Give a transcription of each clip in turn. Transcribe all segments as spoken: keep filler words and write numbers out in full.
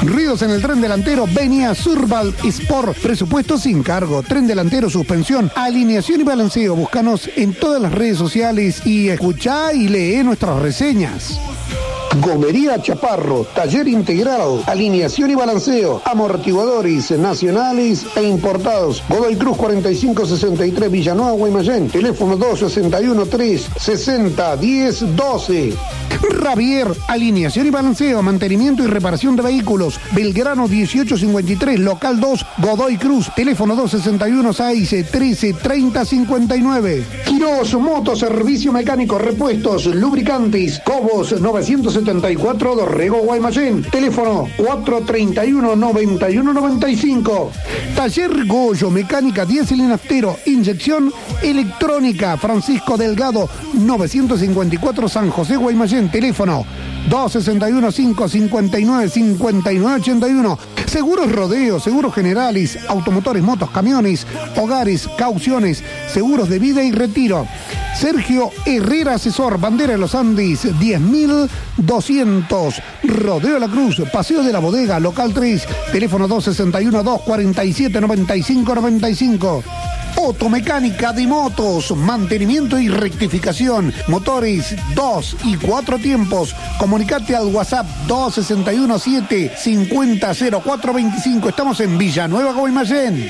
Ruidos en el tren delantero, venía Surval Sport, presupuesto sin cargo, tren delantero, suspensión, alineación y balanceo. Búscanos en todas las redes sociales y escuchá y lee nuestras reseñas. Gomería Chaparro, taller integral, alineación y balanceo, amortiguadores nacionales e importados. Godoy Cruz cuarenta y cinco sesenta y tres, Villanueva, Guaymallén. Teléfono dos sesenta y uno, tres sesenta, diez, doce. Ravier, alineación y balanceo, mantenimiento y reparación de vehículos. Belgrano dieciocho cincuenta y tres, local dos, Godoy Cruz. Teléfono dos sesenta y uno, seis trece, treinta, cincuenta y nueve. Quirós Moto, servicio mecánico, repuestos, lubricantes. Cobos novecientos setenta y cuatro, Dorrego, Guaymallén. Teléfono cuatro treinta y uno, noventa y uno, noventa y cinco. Taller Goyo, mecánica diésel y naftero, inyección electrónica. Francisco Delgado, novecientos cincuenta y cuatro, San José, Guaymallén. Teléfono dos sesenta y uno, cinco cincuenta y nueve, cincuenta y nueve ochenta y uno. Seguros Rodeo, seguros generales, automotores, motos, camiones, hogares, cauciones, seguros de vida y retiro. Sergio Herrera, asesor, Bandera de los Andes, diez mil doscientos. Rodeo La Cruz, Paseo de la Bodega, local tres, teléfono dos sesenta y uno, dos cuarenta y siete, noventa y cinco, noventa y cinco. Automecánica de motos, mantenimiento y rectificación, motores dos y cuatro tiempos. Comunicate al WhatsApp dos sesenta y uno, siete cincuenta, cero cuatro veinticinco. Estamos en Villanueva, Guaymallén.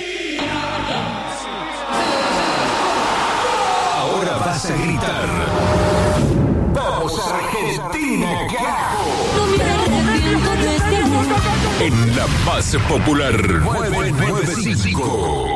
Ahora vas a gritar: ¡Vamos Argentina, carajo! En la más popular nueve nueve cinco.